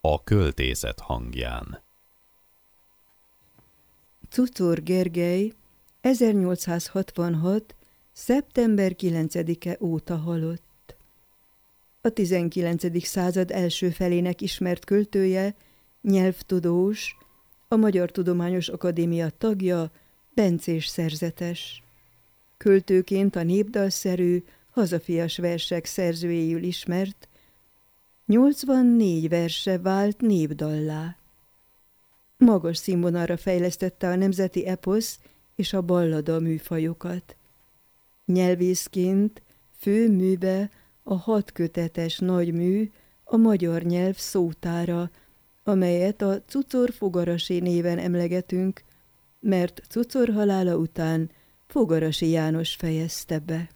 A költészet hangján. Czuczor Gergely 1866. szeptember 9-e óta halott. A 19. század első felének ismert költője, nyelvtudós, a Magyar Tudományos Akadémia tagja, bencés szerzetes. Költőként a népdalszerű, hazafias versek szerzőjéül ismert, 84 verse vált népdallá. Magas színvonalra fejlesztette a nemzeti eposz és a ballada műfajokat. Nyelvészként fő műve a 6 kötetes nagymű, a magyar nyelv szótára, amelyet a Czuczor Fogarasi néven emlegetünk, mert Czuczor halála után Fogarasi János fejezte be.